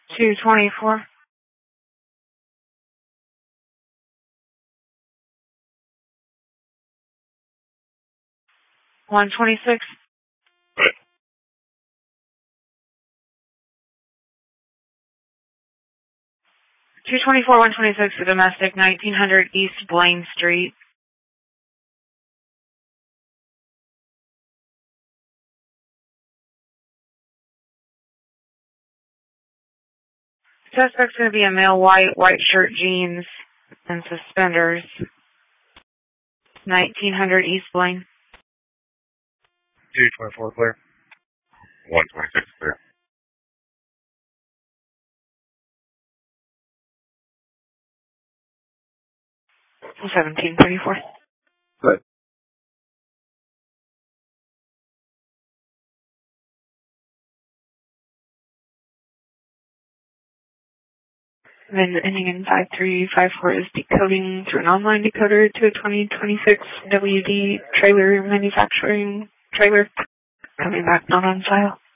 224. 126. 224, 126, the domestic, 1900 East Blaine Street. Suspect's going to be a male, white shirt, jeans, and suspenders. 1900 East Blaine. 224 clear. 126 clear. 1734. Good. Then ending in 5354 is decoding through an online decoder to a 2026 WD trailer manufacturing trailer. Coming back not on file.